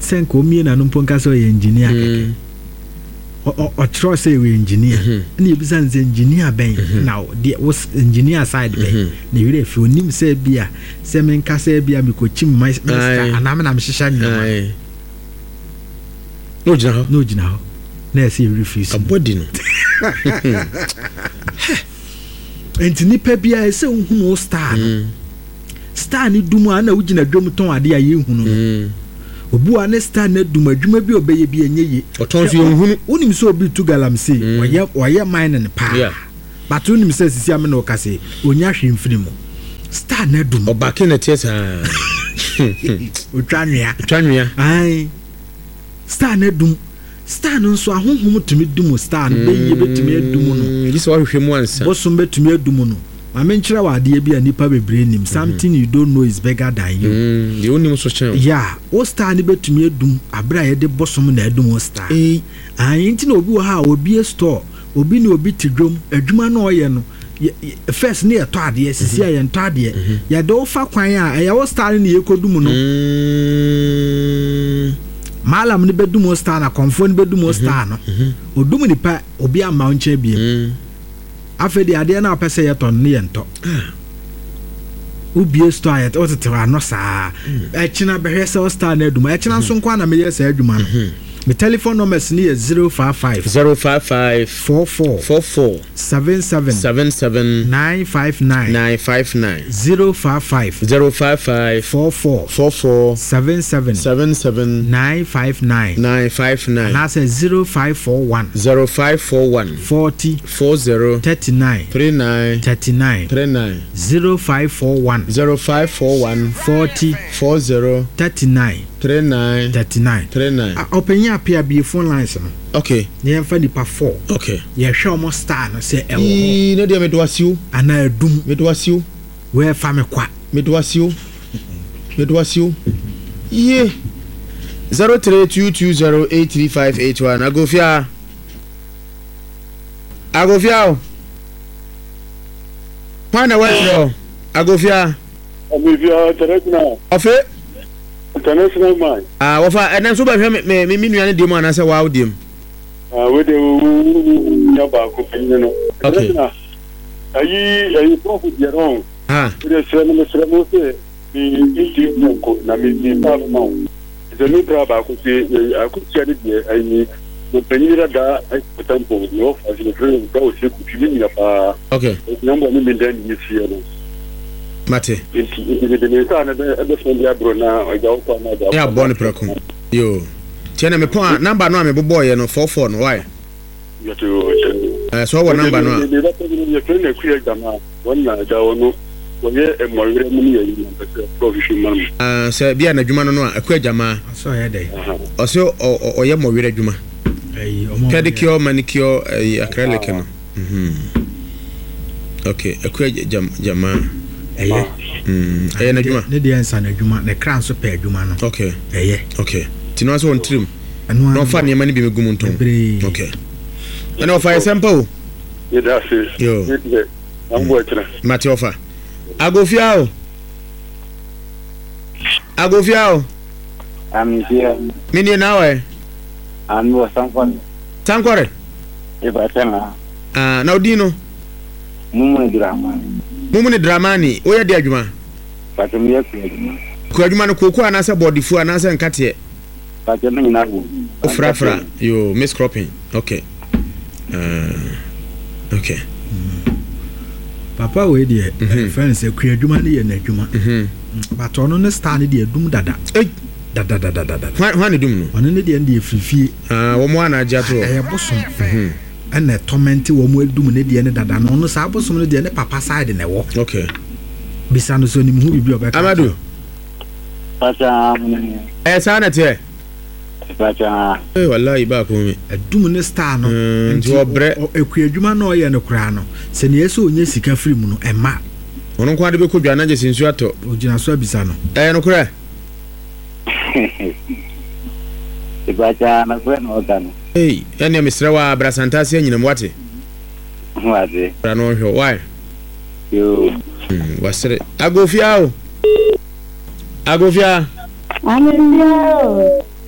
send me na no ponka so engineer keke o tro say we engineer na ebisa nze engineer ben now the was engineer side ben na you if onim say bia say men ka say bia me ko chim master anam na me hihya nyama no jina ho na say refuse abodi no enti nipa bia say ohunu star ni dumu ana ugina dwom ton ade a ye hunu obu ane star na dum adwuma bi obeye bi enye oton so ehunu unim so obi tu galamse oye mine ne pa but unim se sisi ame no kase onya hwe mfiri mu star na dum obake na tiesa otwanwea ai star na dum star no so ahohom tumi dum star no beye betumi adum no this one hwe mu ansa bosom betumi adum no Mamenchira wa ade bia nipa bebre nim something you don't know is bigger than you. The only so chen. Yeah, o star ni betumi edum abra ye de bosom na edum o star. Anti na obi wo ha obi store, obi ni obi tidwom, adwuma na oye no. First ni eto ade sisi ya ento ade. Ya do fa kwan a ya o star ni yekodum no. Malam ni bedum o star na konfo ni bedum o star no. Odum ni pa obi ama nche biem. Afedi ade na apese yeton ne yento ubie store yet otetewa no saa echina behwese star na aduma echina nso nkwa na meye saa aduma no my telephone number is 055 44 77 959 055 44 77 959 na say 0541 40 39 0541 40 39 openya apia bi phone lines no okay ne fa dipa 4 okay ye hwe omo star no say ewo ne dia me do asiu ana adum me do asiu we fa me kwa me do asiu ye 0322083581 agofia pana wewe agofia Terekna ofe international man wafa ena so ba hwe me nuane diem ana se wa diem we de nya ba ko no Terekna ayi profit ye wrong we sremo se ni ti ko na mi pa ma ze no dra ba ko se akutia de ayi mo penira da ai tempo no fa je le ga o se ku fi ni pa okay nyambo ni den ni fi no mate ya born preko yo tiena me pon number no me bobo ye no 44 no why so what number no ye tene ku ye jama wonna da wono woye e moyre mu ni ye professional se bia na dwuma no akwa jama so ye dey o so o ye moyre dwuma pedicure manicure acrylic no okay akwa jama eye na dwuma ne de ansa na dwuma ne kran so pa dwuma no okay okay tino so on trim no fa ne mani bi megum nton okay ana ofa example ye da se yo ambo etra mati ofa agofia I'm here. Mini nawe Anwo Sankore e ba tena na odino mumu ni dramani oya di adwuma patum ye ku adwuma no koku anase bodifu anase nkate patum ni na ku ofrafra yo miss cropping okay okay papa we dey friends e ku adwuma ni ye na adwuma but ono ne star ni dey adum dada dada hwan ni dum no ono ne dey ndi efifie wo mo ana agya to e bosom ana torment wo mo adum ne dey ne dada no ono sa bosom ne dey ne papa side ne wo okay bisa no so ni mu bibi obeka Amadu pacha sana te pacha wallahi ba ko mi adum ne star no nti obre eku adwuma no ye ne kura no se ne yeso onye sika free mu no ema ono kwa de be ko dwana je sinsu ato ogina so bisa no no kura pacha na kweno odano ene misra wa brasantasi anyina mwate mwate no hwo why yo wasere agofia Amen.